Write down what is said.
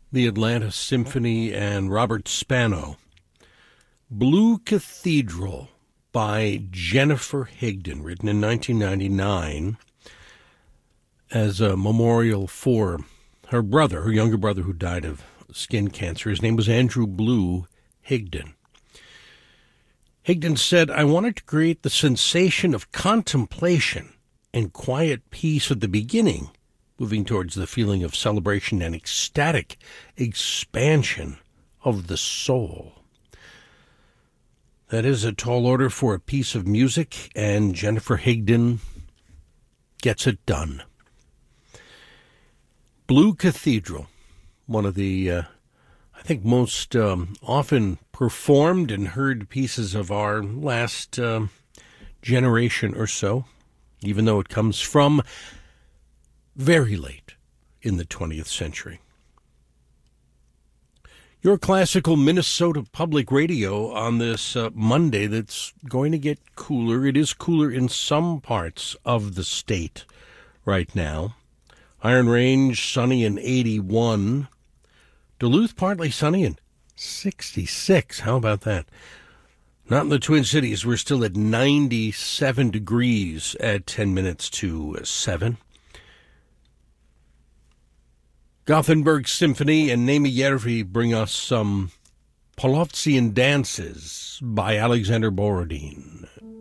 the Atlanta Symphony and Robert Spano. Blue Cathedral by Jennifer Higdon, written in 1999 as a memorial for her brother, her younger brother who died of skin cancer. His name was Andrew Blue Higdon. Higdon said, "I wanted to create the sensation of contemplation and quiet peace at the beginning, moving towards the feeling of celebration and ecstatic expansion of the soul." That is a tall order for a piece of music, and Jennifer Higdon gets it done. Blue Cathedral, one of the, I think, most often performed and heard pieces of our last generation or so, even though it comes from very late in the 20th century. Your classical Minnesota Public Radio on this Monday that's going to get cooler. It is cooler in some parts of the state right now. Iron Range, sunny and 81. Duluth, partly sunny and 66. How about that? Not in the Twin Cities. We're still at 97 degrees at 10 minutes to 7. Gothenburg Symphony and Nemi bring us some Polovtsian dances by Alexander Borodin.